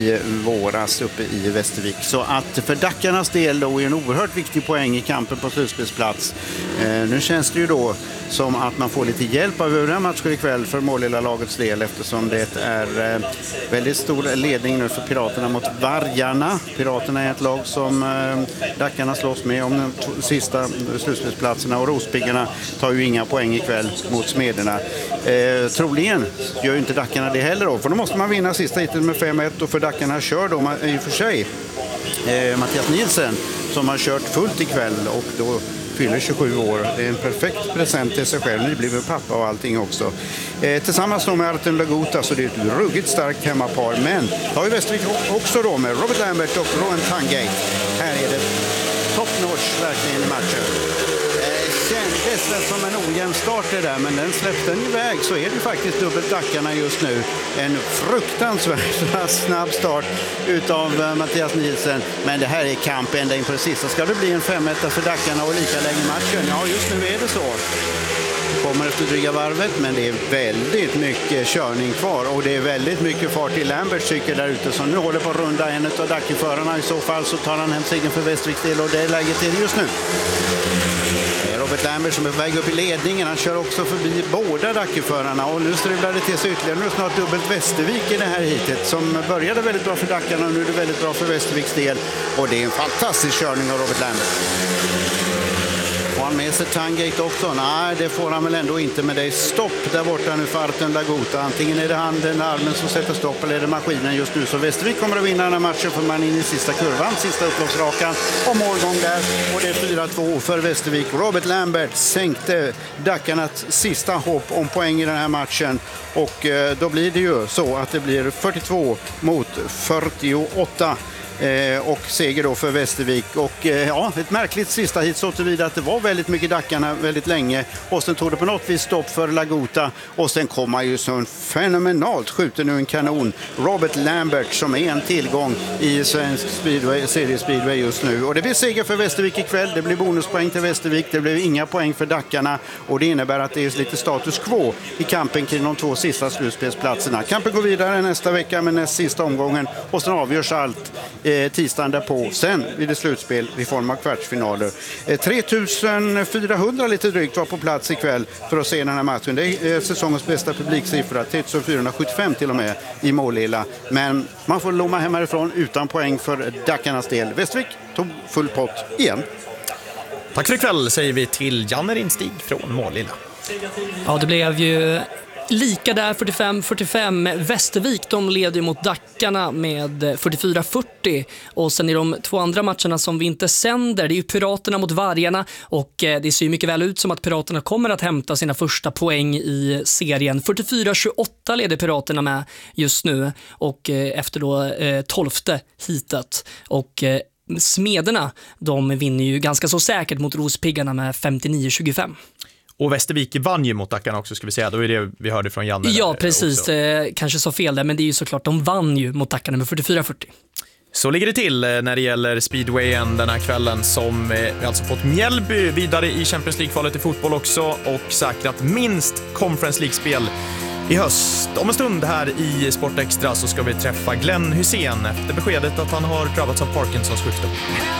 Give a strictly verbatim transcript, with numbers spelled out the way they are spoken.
i våras uppe i Västervik. Så att för Dackarnas del då är en oerhört viktig poäng i kampen på slutspelsplats. Eh, nu känns det ju då som att man får lite hjälp av övriga matcher ikväll för Målilla-lagets del, eftersom det är eh, väldigt stor ledning nu för Piraterna mot Vargarna. Piraterna är ett lag som eh, Dackarna slåss med om de t- sista slutspelsplatserna, och Rospiggarna tar ju inga poäng ikväll mot Smederna. Eh, troligen gör ju inte Dackarna det heller då, för då måste man vinna sista hiten med fem ett, och för Dackarna kör då i och för sig eh, Mattias Nielsen som har kört fullt ikväll och då fyller tjugosju år. Det är en perfekt present till sig själv. Nu blir vi pappa och allting också. Eh, tillsammans då med Artem Lagota, så det är ett ruggigt starkt hemmapar. Men har ju Västervik också då med Robert Lambert och Rowan Tangate. Här är det top notch verkligen i matchen. Kändes väl som en ojämn start det där, men den släppte den iväg, så är det faktiskt dubbelt Dackarna just nu. En fruktansvärt snabb start utav Mattias Nielsen, men det här är kamp ända in på det sista. Ska det bli en fem ett för Dackarna och lika länge matchen? Ja, just nu är det så. Kommer efter dryga varvet, men det är väldigt mycket körning kvar och det är väldigt mycket fart i Lamberts cykel där ute, som nu håller på att runda en av Dackerförarna. I så fall så tar han hem segern för Västerviks del, och det är läget är det just nu. Robert Lambert som är på väg upp i ledningen, han kör också förbi båda Dackerförarna, och nu strular det till sig ytterligare. Nu är det snart dubbelt Västervik i det här hitet, som började väldigt bra för Dackarna och nu är det väldigt bra för Västerviks del, och det är en fantastisk körning av Robert Lambert. Får han med sig Tangate också? Nej, det får han väl ändå inte, med det är stopp där borta nu för Artem Lagota. Antingen är det handen, armen som sätter stopp, eller är det maskinen just nu. Så Västervik kommer att vinna den här matchen, för man in i sista kurvan, sista upploppsrakan och målgång där. Och det är fyra två för Västervik. Robert Lambert sänkte Dackarnas sista hopp om poäng i den här matchen. Och eh, då blir det ju så att det blir fyrtiotvå mot fyrtioåtta. Eh, och seger då för Västervik. Och eh, ja, ett märkligt sista hit så tillvida att det var väldigt mycket Dackarna väldigt länge, och sen tog det på något vis stopp för Lagota, och sen kom han ju så fenomenalt skjuter nu en kanon, Robert Lambert, som är en tillgång i svensk speedway, seriespeedway just nu. Och det blir seger för Västervik ikväll, det blir bonuspoäng till Västervik, det blir inga poäng för Dackarna, och det innebär att det är lite status quo i kampen kring de två sista slutspelsplatserna. Kampen går vidare nästa vecka med näst sista omgången, och sen avgörs allt Eh, tisdagen därpå. Sen blir det slutspel i form av kvartsfinaler. Eh, tre tusen fyrahundra lite drygt var på plats ikväll för att se den här matchen. Det är eh, säsongens bästa publiksiffra. tre tusen fyrahundrasjuttiofem till och med i Målilla. Men man får lomma hem härifrån utan poäng för Dackarnas del. Västervik tog full pott igen. Tack för ikväll säger vi till Janne Rinstig från Målilla. Ja, det blev ju lika där, fyrtiofem fyrtiofem. Västervik, de leder mot Dackarna med fyrtiofyra fyrtio. Och sen i de två andra matcherna som vi inte sänder, det är ju Piraterna mot Vargarna. Och det ser ju mycket väl ut som att Piraterna kommer att hämta sina första poäng i serien. fyrtiofyra tjugoåtta leder Piraterna med just nu. Och efter då tolfte hitet. Och Smederna, de vinner ju ganska så säkert mot Rospiggarna med femtionio tjugofem. Och Västervik vann ju mot Dackarna också, ska vi säga. Då är det vi hörde från Janne. Ja, precis. Eh, kanske så fel där, men det är ju såklart, de vann ju mot Dackarna med fyrtiofyra fyrtio. Så ligger det till när det gäller speedwayen den här kvällen, som eh, alltså fått Mjällby vidare i Champions League-kvalet i fotboll också, och säkrat minst Conference League-spel i höst. Om en stund här i Sport Extra så ska vi träffa Glenn Hussein efter beskedet att han har drabbats av Parkinsons sjukdom.